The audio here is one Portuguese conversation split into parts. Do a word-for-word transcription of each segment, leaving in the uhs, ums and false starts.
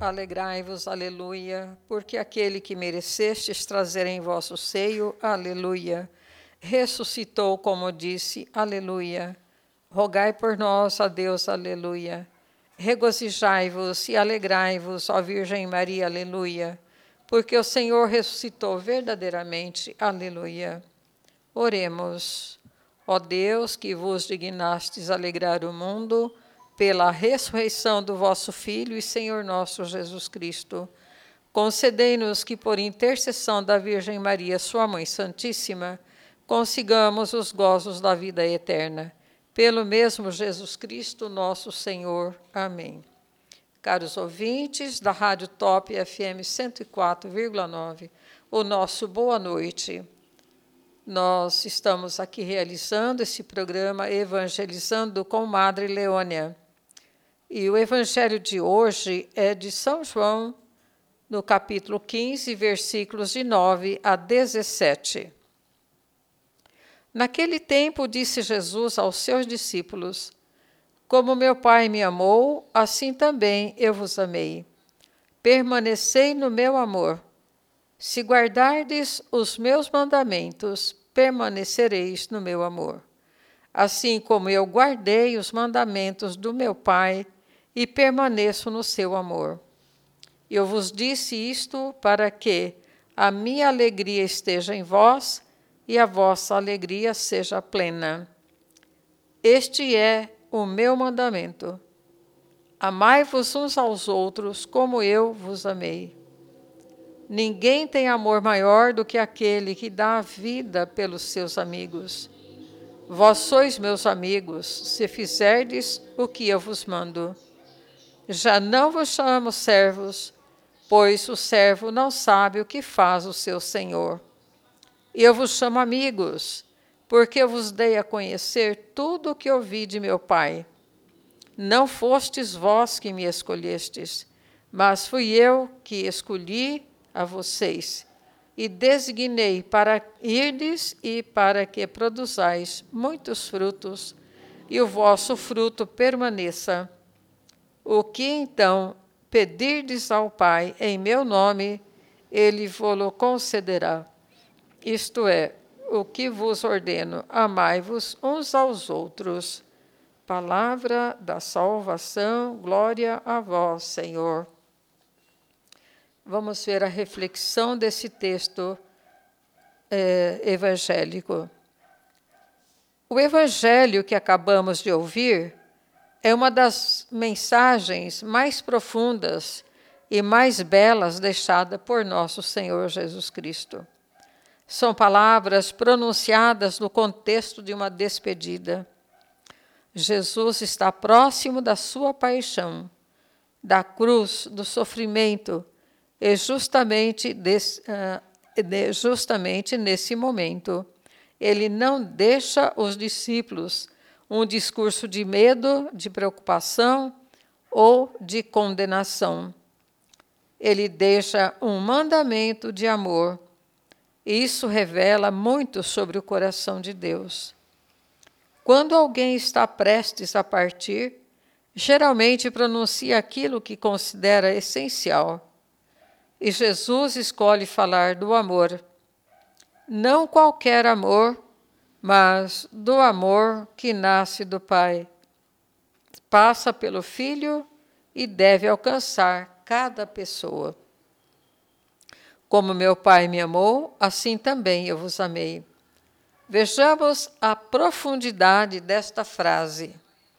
alegrai-vos, aleluia, porque aquele que merecestes trazer em vosso seio, aleluia, ressuscitou, como disse, aleluia. Rogai por nós, a Deus, aleluia. Regozijai-vos e alegrai-vos, ó Virgem Maria, aleluia, porque o Senhor ressuscitou verdadeiramente, aleluia. Oremos. Ó Deus, que vos dignastes alegrar o mundo pela ressurreição do vosso Filho e Senhor nosso Jesus Cristo, concedei-nos que, por intercessão da Virgem Maria, sua Mãe Santíssima, consigamos os gozos da vida eterna. Pelo mesmo Jesus Cristo, nosso Senhor. Amém. Caros ouvintes da Rádio Top F M cento e quatro vírgula nove, o nosso boa noite. Nós estamos aqui realizando esse programa Evangelizando com Madre Leônia. E o evangelho de hoje é de São João, no capítulo quinze, versículos de nove a dezessete. Naquele tempo disse Jesus aos seus discípulos: Como meu Pai me amou, assim também eu vos amei. Permanecei no meu amor. Se guardardes os meus mandamentos, permanecereis no meu amor. Assim como eu guardei os mandamentos do meu Pai e permaneço no seu amor. Eu vos disse isto para que a minha alegria esteja em vós e a vossa alegria seja plena. Este é o meu mandamento. Amai-vos uns aos outros como eu vos amei. Ninguém tem amor maior do que aquele que dá a vida pelos seus amigos. Vós sois meus amigos, se fizerdes o que eu vos mando. Já não vos chamo servos, pois o servo não sabe o que faz o seu senhor. Eu vos chamo amigos, porque eu vos dei a conhecer tudo o que ouvi de meu Pai. Não fostes vós que me escolhestes, mas fui eu que escolhi a vocês, e designei para irdes e para que produzais muitos frutos, e o vosso fruto permaneça. O que então pedirdes ao Pai em meu nome, ele vô-lo concederá. Isto é, o que vos ordeno, amai-vos uns aos outros. Palavra da salvação, glória a vós, Senhor. Vamos ver a reflexão desse texto é, evangélico. O evangelho que acabamos de ouvir é uma das mensagens mais profundas e mais belas deixada por nosso Senhor Jesus Cristo. São palavras pronunciadas no contexto de uma despedida. Jesus está próximo da sua paixão, da cruz, do sofrimento, e justamente, desse, uh, justamente nesse momento, ele não deixa os discípulos um discurso de medo, de preocupação ou de condenação. Ele deixa um mandamento de amor. E isso revela muito sobre o coração de Deus. Quando alguém está prestes a partir, geralmente pronuncia aquilo que considera essencial. E Jesus escolhe falar do amor. Não qualquer amor, mas do amor que nasce do Pai. Passa pelo Filho e deve alcançar cada pessoa. Como meu Pai me amou, assim também eu vos amei. Vejamos a profundidade desta frase.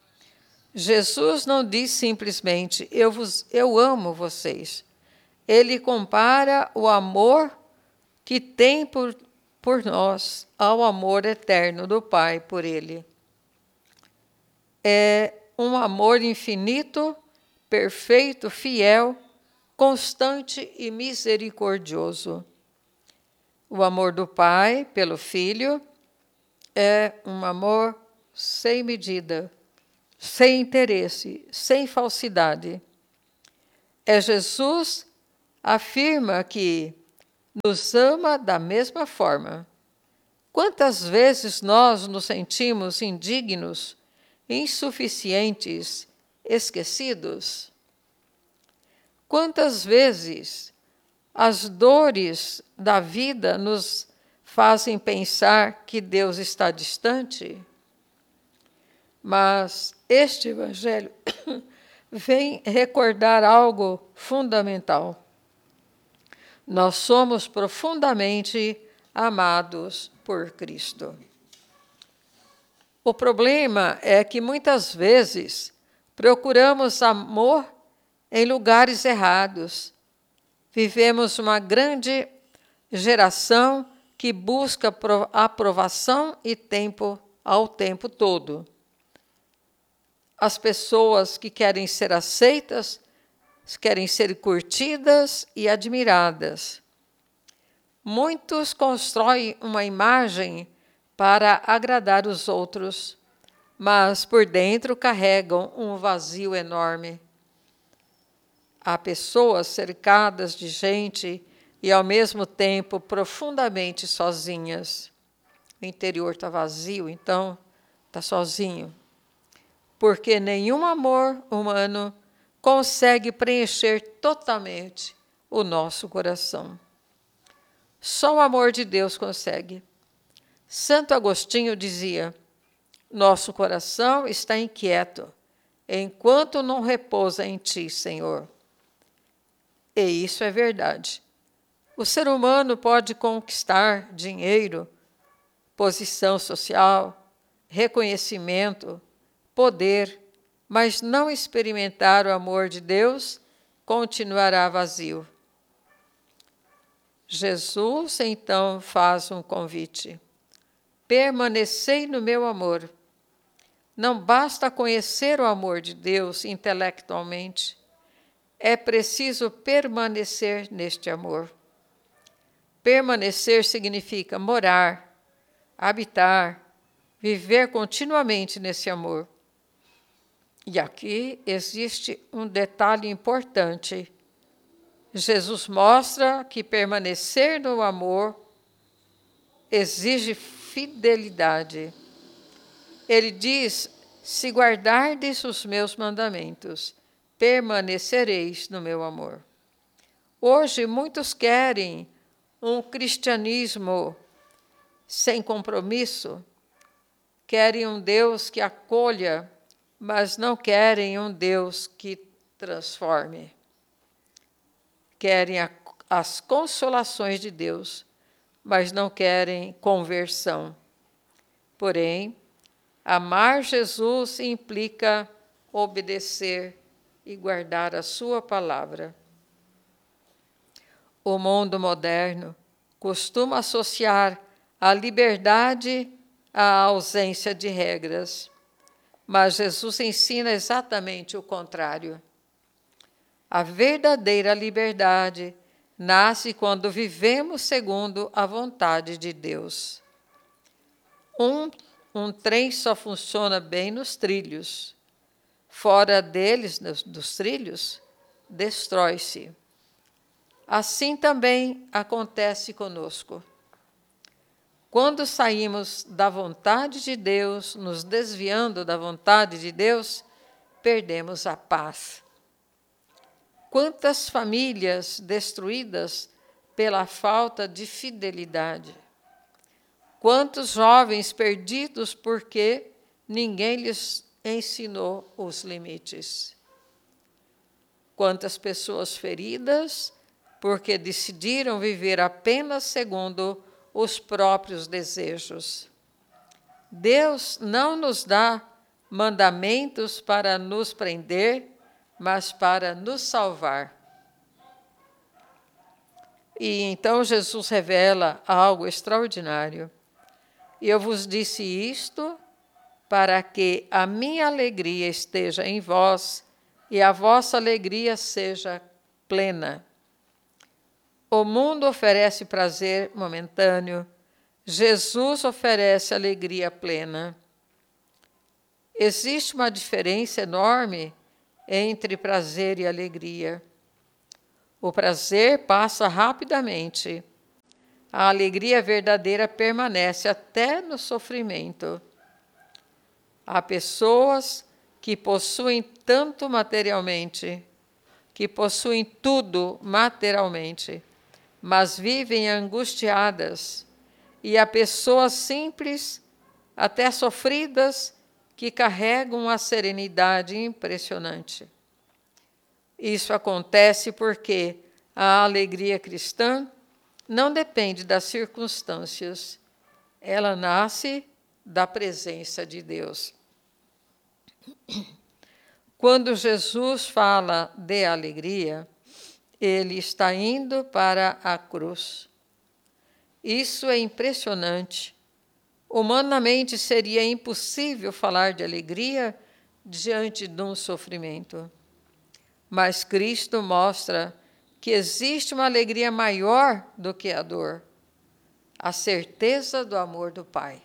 Jesus não diz simplesmente, eu, vos, eu amo vocês. Ele compara o amor que tem por, por nós ao amor eterno do Pai por ele. É um amor infinito, perfeito, fiel, constante e misericordioso. O amor do Pai pelo Filho é um amor sem medida, sem interesse, sem falsidade. É Jesus afirma que nos ama da mesma forma. Quantas vezes nós nos sentimos indignos, insuficientes, esquecidos? Quantas vezes as dores da vida nos fazem pensar que Deus está distante? Mas este Evangelho vem recordar algo fundamental. Nós somos profundamente amados por Cristo. O problema é que muitas vezes procuramos amor em lugares errados. Vivemos uma grande geração que busca aprovação e tempo ao tempo todo. As pessoas que querem ser aceitas, querem ser curtidas e admiradas. Muitos constroem uma imagem para agradar os outros, mas por dentro carregam um vazio enorme. Há pessoas cercadas de gente e, ao mesmo tempo, profundamente sozinhas. O interior está vazio, então está sozinho. Porque nenhum amor humano consegue preencher totalmente o nosso coração. Só o amor de Deus consegue. Santo Agostinho dizia: nosso coração está inquieto, enquanto não repousa em ti, Senhor. E isso é verdade. O ser humano pode conquistar dinheiro, posição social, reconhecimento, poder, mas não experimentar o amor de Deus, continuará vazio. Jesus, então, faz um convite. Permanecei no meu amor. Não basta conhecer o amor de Deus intelectualmente. É preciso permanecer neste amor. Permanecer significa morar, habitar, viver continuamente nesse amor. E aqui existe um detalhe importante. Jesus mostra que permanecer no amor exige fidelidade. Ele diz: se guardardes os meus mandamentos, permanecereis no meu amor. Hoje, muitos querem um cristianismo sem compromisso, querem um Deus que acolha, mas não querem um Deus que transforme. Querem a, as consolações de Deus, mas não querem conversão. Porém, amar Jesus implica obedecer e guardar a sua palavra. O mundo moderno costuma associar a liberdade à ausência de regras, mas Jesus ensina exatamente o contrário. A verdadeira liberdade nasce quando vivemos segundo a vontade de Deus. Um, um trem só funciona bem nos trilhos. Fora deles, dos, dos trilhos, destrói-se. Assim também acontece conosco. Quando saímos da vontade de Deus, nos desviando da vontade de Deus, perdemos a paz. Quantas famílias destruídas pela falta de fidelidade. Quantos jovens perdidos porque ninguém lhes ensinou os limites. Quantas pessoas feridas porque decidiram viver apenas segundo os próprios desejos. Deus não nos dá mandamentos para nos prender, mas para nos salvar. E então Jesus revela algo extraordinário. Eu vos disse isto para que a minha alegria esteja em vós e a vossa alegria seja plena. O mundo oferece prazer momentâneo, Jesus oferece alegria plena. Existe uma diferença enorme entre prazer e alegria. O prazer passa rapidamente. A alegria verdadeira permanece até no sofrimento. Há pessoas que possuem tanto materialmente, que possuem tudo materialmente, mas vivem angustiadas, e há pessoas simples, até sofridas, que carregam a serenidade impressionante. Isso acontece porque a alegria cristã não depende das circunstâncias, ela nasce da presença de Deus. Quando Jesus fala de alegria, ele está indo para a cruz. Isso é impressionante. Humanamente seria impossível falar de alegria diante de um sofrimento. Mas Cristo mostra que existe uma alegria maior do que a dor, a certeza do amor do Pai.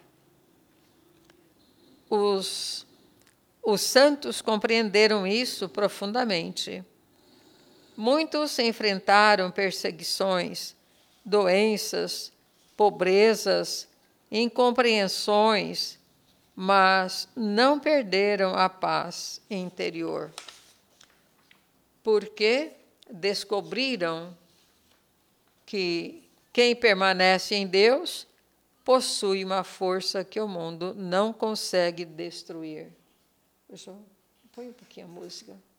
Os, os santos compreenderam isso profundamente. Muitos enfrentaram perseguições, doenças, pobrezas, incompreensões, mas não perderam a paz interior, porque descobriram que quem permanece em Deus possui uma força que o mundo não consegue destruir. Põe um pouquinho a música.